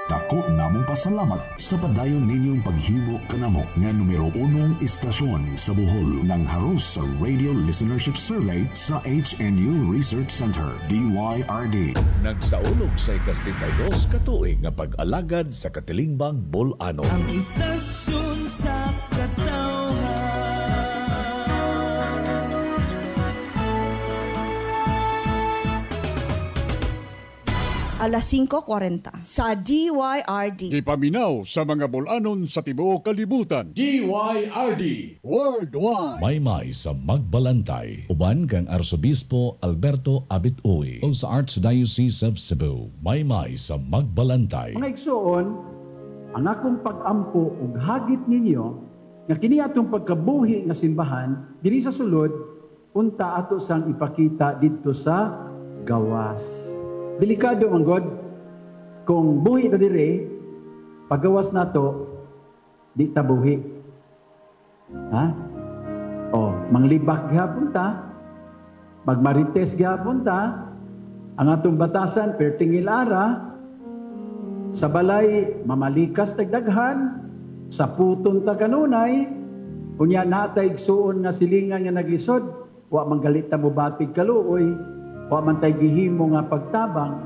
Dako namong pasalamat sa padayon ninyong paghimo kanamo nga numero 1 istasyon sa Bohol ng haros sa Radio Listenership Survey sa HNU Research Center, DYRD. Nagsaulog sa ikas-32 katuig nga pag-alagad sa Katilingbang Bolano. Ang istasyon sa katawhan. Alas 5:40 sa DYRD. Gipaminaw sa mga bulanon sa tibuok kalibutan. DYRD Worldwide. Maymay sa Magbalantay. Uban kang Arsobispo Alberto Abit-Uy o sa Archdiocese of Cebu. Maymay sa Magbalantay. Mga igsoon, ang akong pag-ampo ug hagit ninyo nga kini atong pagkabuhi nga simbahan diri sa sulod unta ato sang ipakita didto sa gawas. Delikado man God kung buhi ta dire paggawas nato di ta buhi. Ha? O, manglibak gihapon ta, magmarites gihapon ta, ang atong batasan pertingil ara, sa balay mamalikas tagdaghan, sa puton ta kanunay, unya natay igsuon nga silingan nga naglisod, wa manggalit ta mo batig kaluoy, wa man tay gihimo nga pagtabang.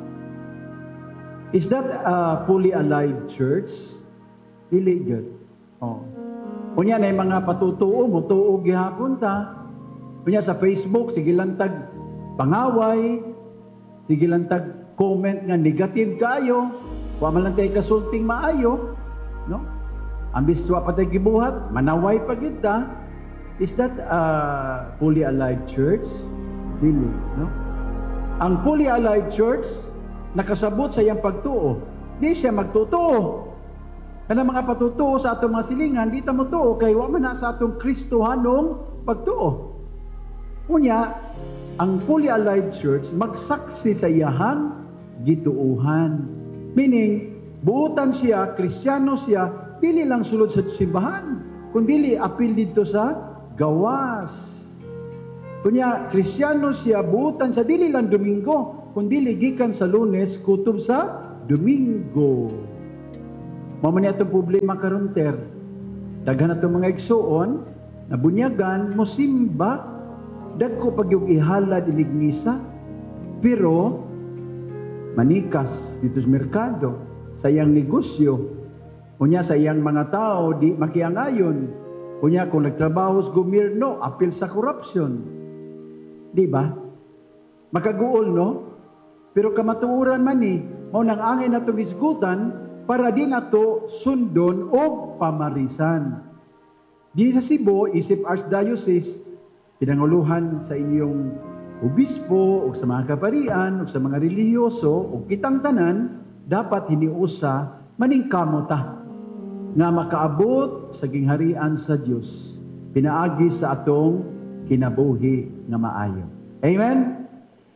Is that a fully alive church? Dili gyud. Oh. Unya na mga patutuo mo tuo gihapon ta. Unya sa Facebook sige lang tag pangaway, sige lang tag comment nga negative kayo, wa man lang tay kasulting maayo, no? Ambis wa pa tay gibuhat, manaway pa gyud ta. Is that a fully alive church? Dili, no? Ang fully alive church, nakasabot sa iyang pagtuo. Di siya magtutuo. Kanang mga patutuo sa atong mga silingan, di ta mo tuo, kay wa man na sa atong Kristohanong pagtuo. Unya, ang fully alive church, magsaksi sa iyahang gituuhan. Meaning, buutan siya, Kristiyano siya, dili lang sulod sa simbahan, kundi apil dito sa gawas. Kunya, Kristiyano siya, buutan sa dili lang Domingo, kundi gikan sa Lunes, kutob sa Domingo. Maman niya itong problema karon ter. Daghan itong mga igsuon, nabunyagan, mosimba, dagko pag yung ihalad ilignisa, pero manikas dito sa merkado, sa iyang negosyo, kunya sa iyang mga tao, di makiangayon, kunya kung nagtrabaho sa gobyerno, apil sa korupsyon. Di ba? Makaguol, no? Pero kamatuuran man ni, mao nang angin natong isgutan para di nato sundon o pamarisan. Di sa Cebu, isip Archdiocese, pinanguluhan sa inyong obispo o sa mga kaparian o sa mga relihiyoso o kitang tanan, dapat hiniusa maningkamo ta nga makaabot sa gingharian sa Dios. Pinaagi sa atong kinabuhi nga maayo. Amen?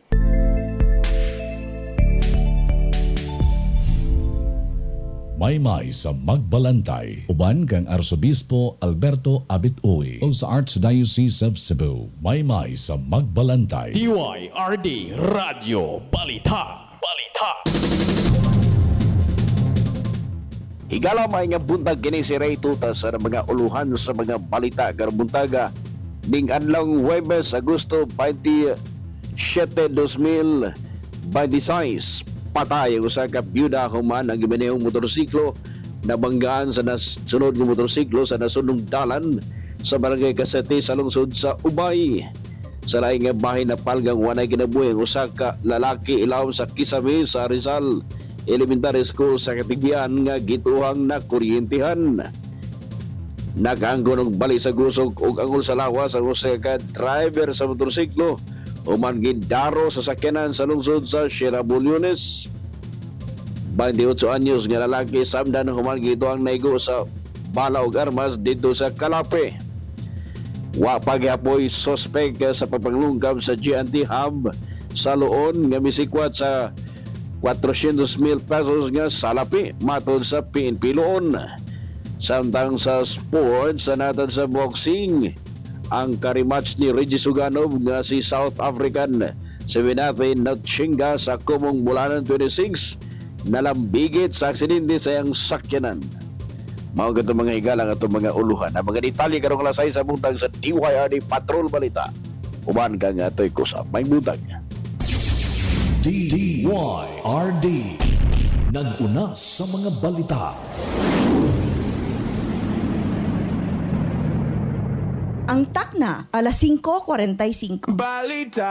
Maymay sa Magbalantay. Uban kang Arsobispo Alberto Abit-Uy o sa Archdiocese of Cebu. Maymay sa Magbalantay. DYRD Radio Balita. Higalamay nga buntag kini si Ray Tuta sa mga uluhan sa mga balita karbuntaga ning adlong Huwebes, Agosto 27, 2026. Patay ang usa ka byuda human ang gimanehong motorsiklo nabanggaan sa nasunod ng motorsiklo sa nasunong dalan sa barangay Casete sa lungsod sa Ubay. Sa laing nga bahin na palgang wanay kinabuhi ang usa ka lalaki ilaw sa Kisame sa Rizal Elementary School sa Katigbian nga gituhang na kuryentihan. Naganggo ng bali sa gusog ug angol sa lawas ang usa ka driver sa motorsiklo human gidaro sa sakyanan sa lungsod sa Sierra Bulyones. 28 anyos nga lalaki samdan human gituhang naigo sa bala ug armas dito sa Kalape. Wa pagyapoy suspect sa pagpanglungkab sa GNT Hub sa Luon nga misikwat sa 400,000 pesos nga salapi matod sa PNP Luon. Samtang sa sports, sa natad sa boxing, ang karimatch ni Reggie Suganov nga si South African Sevenate Notchinga sa Kumong Bulanan 26 nalambigit sa aksidente sa iyang sakyanan. Mao gato mga higalang ato mga uluhan ang mga detalye karong lasay sa buntag sa DYRD Patrol Balita. Uban ka nga ato'y kusap may buntag. DYRD nag-una sa mga balita. Ang takna, alas 5:45. Balita.